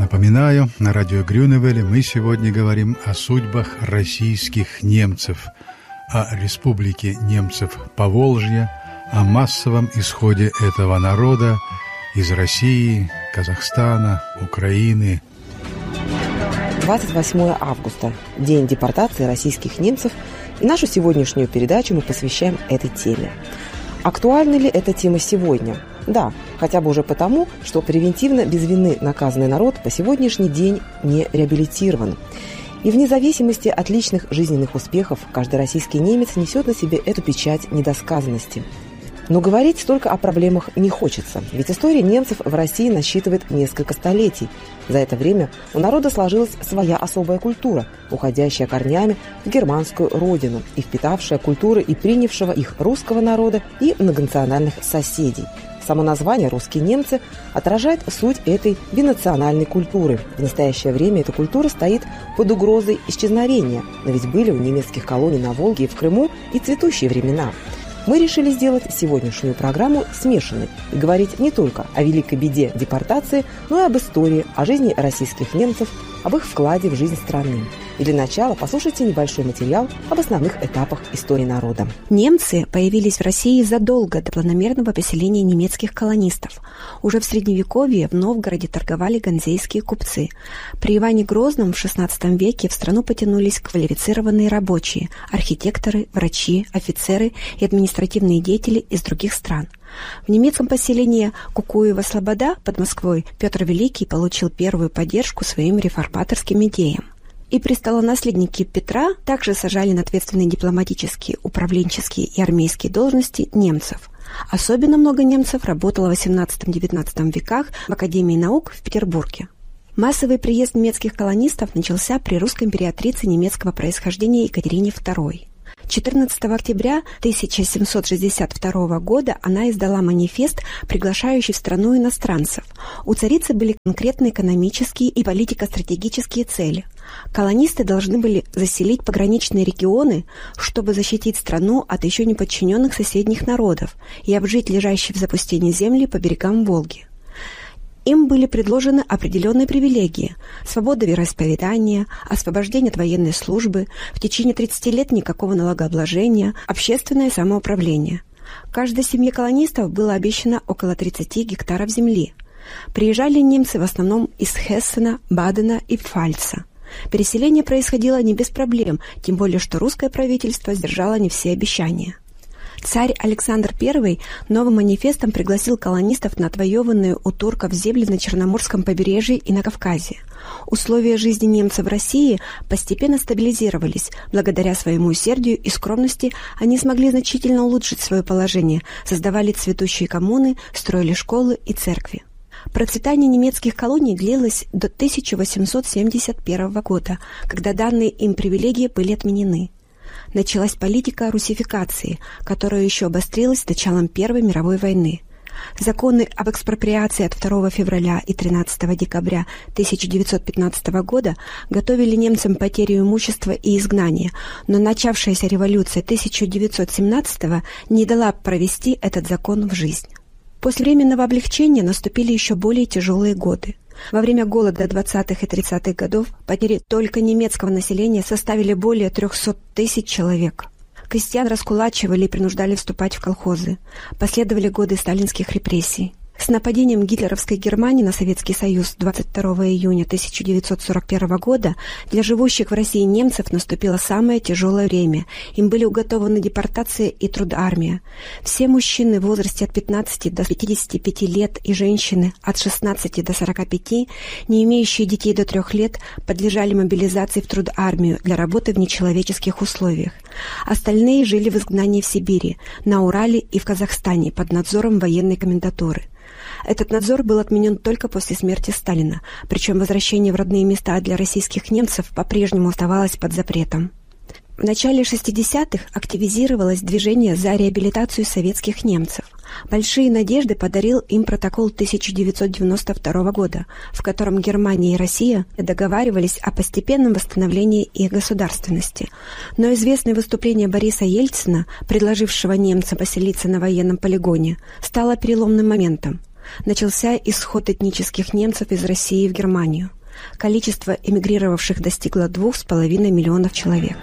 Напоминаю, на радио Грюневель мы сегодня говорим о судьбах российских немцев, о республике немцев Поволжья, о массовом исходе этого народа из России, Казахстана, Украины. 28 августа – день депортации российских немцев, и нашу сегодняшнюю передачу мы посвящаем этой теме. Актуальна ли эта тема сегодня? Да, хотя бы уже потому, что превентивно без вины наказанный народ по сегодняшний день не реабилитирован. И вне зависимости от личных жизненных успехов каждый российский немец несет на себе эту печать недосказанности. Но говорить столько о проблемах не хочется, ведь история немцев в России насчитывает несколько столетий. За это время у народа сложилась своя особая культура, уходящая корнями в германскую родину и впитавшая культуры и принявшего их русского народа и многонациональных соседей. Само название «русские немцы» отражает суть этой бинациональной культуры. В настоящее время эта культура стоит под угрозой исчезновения, но ведь были у немецких колоний на Волге и в Крыму и цветущие времена. Мы решили сделать сегодняшнюю программу смешанной и говорить не только о великой беде депортации, но и об истории, о жизни российских немцев, об их вкладе в жизнь страны. И для начала послушайте небольшой материал об основных этапах истории народа. Немцы появились в России задолго до планомерного поселения немецких колонистов. Уже в Средневековье в Новгороде торговали ганзейские купцы. При Иване Грозном в XVI веке в страну потянулись квалифицированные рабочие, архитекторы, врачи, офицеры и административные деятели из других стран. В немецком поселении Кукуево-Слобода под Москвой Петр Великий получил первую поддержку своим реформаторским идеям. И престолонаследники Петра также сажали на ответственные дипломатические, управленческие и армейские должности немцев. Особенно много немцев работало в XVIII-XIX веках в Академии наук в Петербурге. Массовый приезд немецких колонистов начался при русской императрице немецкого происхождения Екатерине II. 14 октября 1762 года она издала манифест, приглашающий в страну иностранцев. У царицы были конкретные экономические и политико-стратегические цели. Колонисты должны были заселить пограничные регионы, чтобы защитить страну от еще не подчиненных соседних народов и обжить лежащие в запустении земли по берегам Волги. Им были предложены определенные привилегии – свобода вероисповедания, освобождение от военной службы, в течение 30 лет никакого налогообложения, общественное самоуправление. Каждой семье колонистов было обещано около 30 гектаров земли. Приезжали немцы в основном из Хессена, Бадена и Пфальца. Переселение происходило не без проблем, тем более что русское правительство сдержало не все обещания. Царь Александр I новым манифестом пригласил колонистов на отвоеванные у турков земли на Черноморском побережье и на Кавказе. Условия жизни немцев в России постепенно стабилизировались. Благодаря своему усердию и скромности они смогли значительно улучшить свое положение, создавали цветущие коммуны, строили школы и церкви. Процветание немецких колоний длилось до 1871 года, когда данные им привилегии были отменены. Началась политика русификации, которая еще обострилась с началом Первой мировой войны. Законы об экспроприации от 2 февраля и 13 декабря 1915 года готовили немцам потерю имущества и изгнание, но начавшаяся революция 1917 не дала провести этот закон в жизнь. После временного облегчения наступили еще более тяжелые годы. Во время голода 20-х и 30-х годов потери только немецкого населения составили более 300 тысяч человек. Крестьян раскулачивали и принуждали вступать в колхозы. Последовали годы сталинских репрессий. С нападением гитлеровской Германии на Советский Союз 22 июня 1941 года для живущих в России немцев наступило самое тяжелое время. Им были уготованы депортация и трудармия. Все мужчины в возрасте от 15 до 55 лет и женщины от 16 до 45, не имеющие детей до 3 лет, подлежали мобилизации в трудармию для работы в нечеловеческих условиях. Остальные жили в изгнании в Сибири, на Урале и в Казахстане под надзором военной комендатуры. Этот надзор был отменен только после смерти Сталина, причем возвращение в родные места для российских немцев по-прежнему оставалось под запретом. В начале 60-х активизировалось движение за реабилитацию советских немцев. Большие надежды подарил им протокол 1992 года, в котором Германия и Россия договаривались о постепенном восстановлении их государственности. Но известное выступление Бориса Ельцина, предложившего немцам поселиться на военном полигоне, стало переломным моментом. Начался исход этнических немцев из России в Германию. Количество эмигрировавших достигло 2,5 миллионов человек.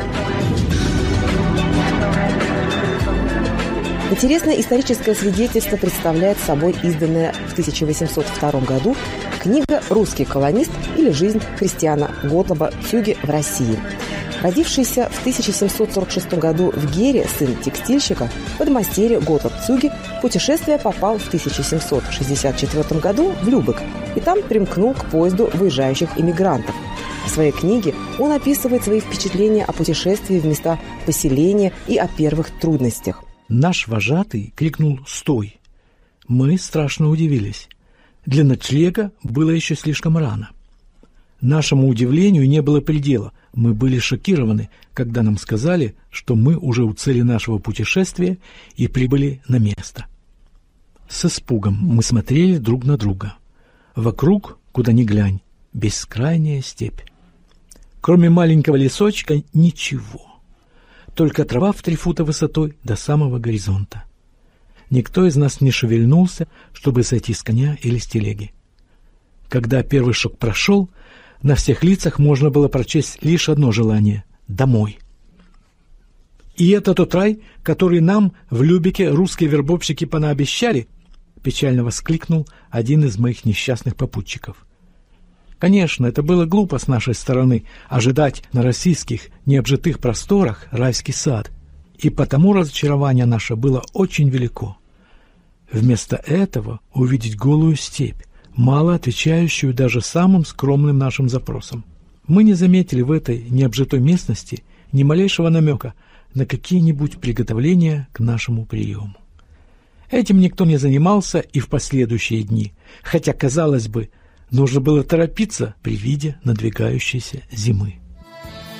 Интересное историческое свидетельство представляет собой изданная в 1802 году книга «Русский колонист» или «Жизнь Кристиана Готлоба Цюге в России». Родившийся в 1746 году в Гере сын текстильщика, подмастерье Готлоб Цюге в путешествие попал в 1764 году в Любек и там примкнул к поезду выезжающих эмигрантов. В своей книге он описывает свои впечатления о путешествии в места поселения и о первых трудностях. Наш вожатый крикнул «Стой!». Мы страшно удивились. Для ночлега было еще слишком рано. Нашему удивлению не было предела. Мы были шокированы, когда нам сказали, что мы уже у цели нашего путешествия и прибыли на место. С испугом мы смотрели друг на друга. Вокруг, куда ни глянь, бескрайняя степь. Кроме маленького лесочка ничего. Только трава в 3 фута высотой до самого горизонта. Никто из нас не шевельнулся, чтобы сойти с коня или с телеги. Когда первый шок прошел, на всех лицах можно было прочесть лишь одно желание – домой. «И это тот рай, который нам в Любеке русские вербовщики понаобещали?» – печально воскликнул один из моих несчастных попутчиков. Конечно, это было глупо с нашей стороны ожидать на российских необжитых просторах райский сад, и потому разочарование наше было очень велико. Вместо этого увидеть голую степь, мало отвечающую даже самым скромным нашим запросам. Мы не заметили в этой необжитой местности ни малейшего намека на какие-нибудь приготовления к нашему приему. Этим никто не занимался и в последующие дни, хотя, казалось бы, нужно было торопиться при виде надвигающейся зимы.